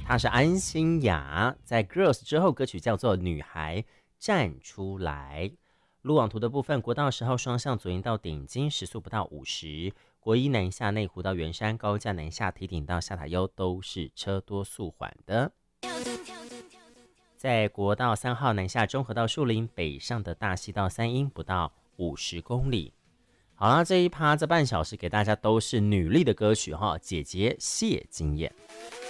她是安心雅，在 Girls 之后，歌曲叫做《女孩站出来》。路网图的部分，国道10号双向左营到顶金时速不到50，国一南下内湖到圆山，高架南下堤顶到下塔悠都是车多速缓的。在国道3号南下中和到树林，北上的大溪到三英不到50公里。好啦，这一趴这半小时给大家都是女力的歌曲哈，姐姐谢金燕。